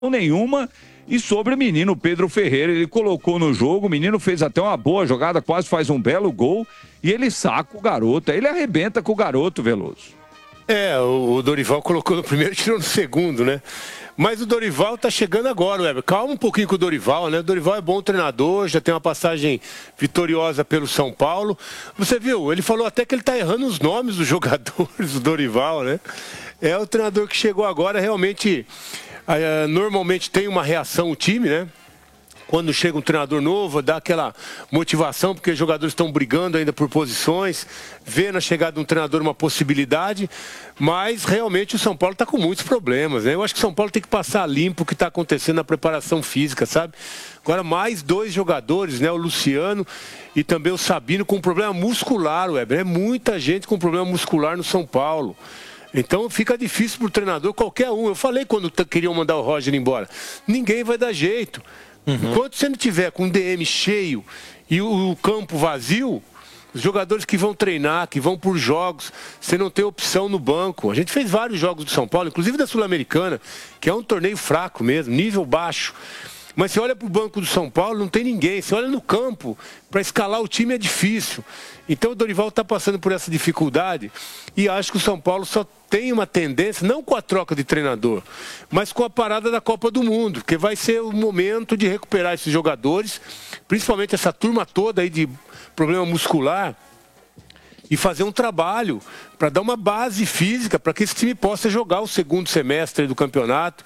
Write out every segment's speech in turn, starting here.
nenhuma. E sobre o menino Pedro Ferreira, ele colocou no jogo, o menino fez até uma boa jogada, quase faz um belo gol, e ele saca o garoto, ele arrebenta com o garoto, Veloso. O Dorival colocou no primeiro e tirou no segundo, né? Mas o Dorival tá chegando agora, Weber. Calma um pouquinho com o Dorival, né? O Dorival é bom treinador, já tem uma passagem vitoriosa pelo São Paulo. Você viu, ele falou até que ele tá errando os nomes dos jogadores, o Dorival, né? É o treinador que chegou agora, realmente... normalmente tem uma reação o time, né? Quando chega um treinador novo, dá aquela motivação, porque os jogadores estão brigando ainda por posições, vê na chegada de um treinador uma possibilidade, mas realmente o São Paulo está com muitos problemas, né? Eu acho que o São Paulo tem que passar limpo o que está acontecendo na preparação física, sabe? Agora mais 2 jogadores, né? O Luciano e também o Sabino com problema muscular, Weber. É muita gente com problema muscular no São Paulo. Então fica difícil para o treinador, qualquer um. Eu falei quando queriam mandar o Roger embora. Ninguém vai dar jeito. Enquanto você não tiver com o DM cheio e o campo vazio, os jogadores que vão treinar, que vão por jogos, você não tem opção no banco. A gente fez vários jogos do São Paulo, inclusive da Sul-Americana, que é um torneio fraco mesmo, nível baixo. Mas você olha para o banco do São Paulo, não tem ninguém. Você olha no campo, para escalar o time é difícil. Então o Dorival está passando por essa dificuldade e acho que o São Paulo só tem uma tendência, não com a troca de treinador, mas com a parada da Copa do Mundo, porque vai ser o momento de recuperar esses jogadores, principalmente essa turma toda aí de problema muscular, e fazer um trabalho para dar uma base física para que esse time possa jogar o segundo semestre do campeonato,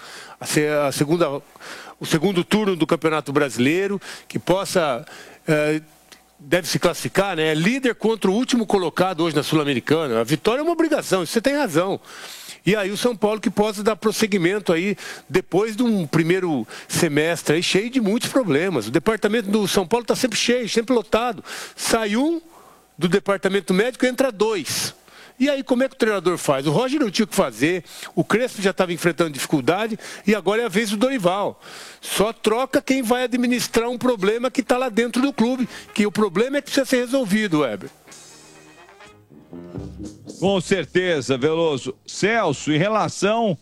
o segundo turno do Campeonato Brasileiro, que possa... deve se classificar, né? É líder contra o último colocado hoje na Sul-Americana. A vitória é uma obrigação, isso você tem razão. E aí o São Paulo que possa dar prosseguimento aí, depois de um primeiro semestre aí, cheio de muitos problemas. O departamento do São Paulo está sempre cheio, sempre lotado. Sai um do departamento médico, entra 2. E aí como é que o treinador faz? O Roger não tinha o que fazer, o Crespo já estava enfrentando dificuldade e agora é a vez do Dorival. Só troca quem vai administrar um problema que está lá dentro do clube, que o problema é que precisa ser resolvido, Weber. Com certeza, Veloso. Celso, em relação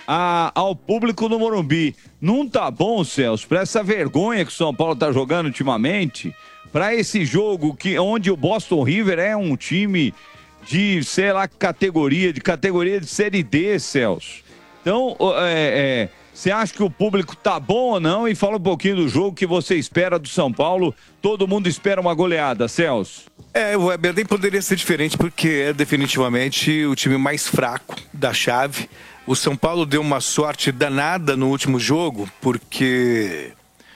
ao público no Morumbi, não tá bom, Celso, para essa vergonha que o São Paulo tá jogando ultimamente, para esse jogo onde o Boston River é um time de, sei lá, categoria de Série D, Celso. Então, você acha que o público tá bom ou não? E fala um pouquinho do jogo que você espera do São Paulo. Todo mundo espera uma goleada, Celso. O Weber nem poderia ser diferente, porque é definitivamente o time mais fraco da chave. O São Paulo deu uma sorte danada no último jogo, porque...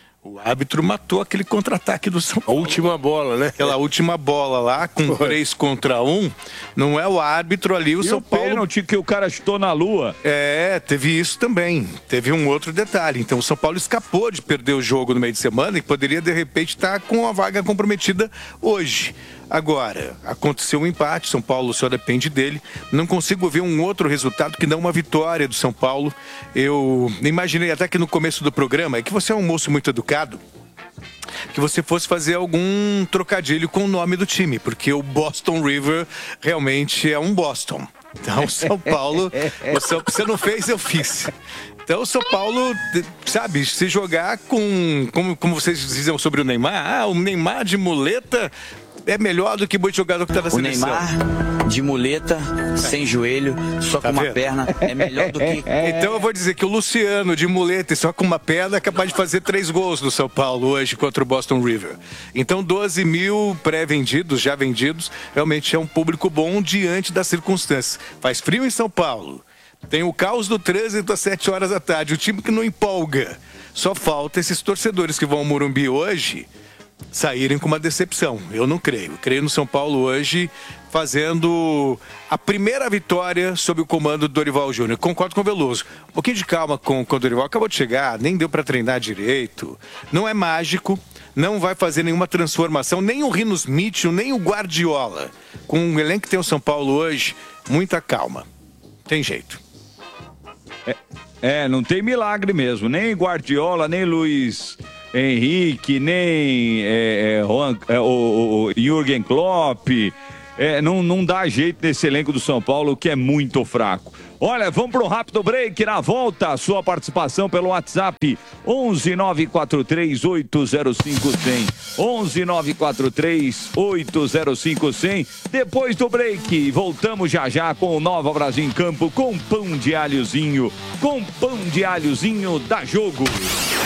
o árbitro matou aquele contra-ataque do São Paulo. A última bola, né? Aquela última bola lá, com 3 contra 1. Não é o árbitro ali, o São Paulo... pênalti que o cara chutou na lua. Teve isso também. Teve um outro detalhe. Então o São Paulo escapou de perder o jogo no meio de semana e poderia, de repente, estar com a vaga comprometida hoje. Agora, aconteceu um empate, São Paulo só depende dele. Não consigo ver um outro resultado que não uma vitória do São Paulo. Eu imaginei até que no começo do programa, é que você é um moço muito educado, que você fosse fazer algum trocadilho com o nome do time, porque o Boston River realmente é um Boston. Então, o São Paulo, você não fez, eu fiz. Então, o São Paulo, sabe, se jogar como vocês diziam sobre o Neymar, o Neymar de muleta é melhor do que muito jogador que está na seleção. O Neymar de muleta, sem joelho, só com uma perna, é melhor do que... Então eu vou dizer que o Luciano de muleta e só com uma perna é capaz de fazer 3 gols no São Paulo hoje contra o Boston River. Então 12 mil pré-vendidos, já vendidos, realmente é um público bom diante das circunstâncias. Faz frio em São Paulo, tem o caos do trânsito às 7 horas da tarde, o time que não empolga. Só falta esses torcedores que vão ao Morumbi hoje saírem com uma decepção. Eu não creio. Eu creio no São Paulo hoje fazendo a primeira vitória sob o comando do Dorival Júnior. Concordo com o Veloso. Um pouquinho de calma com o Dorival. Acabou de chegar, nem deu para treinar direito. Não é mágico, não vai fazer nenhuma transformação, nem o Rinos Mitchell, nem o Guardiola. Com o elenco que tem o São Paulo hoje, muita calma. Tem jeito. Não tem milagre mesmo. Nem Guardiola, nem Luiz Henrique, nem o Jürgen Klopp. Não dá jeito nesse elenco do São Paulo, que é muito fraco. Olha, vamos para um rápido break. Na volta, sua participação pelo WhatsApp 11 943 805 100. 11 943 805 100. Depois do break, voltamos já com o Nova Brasil em Campo com pão de alhozinho. Com pão de alhozinho da Jogo.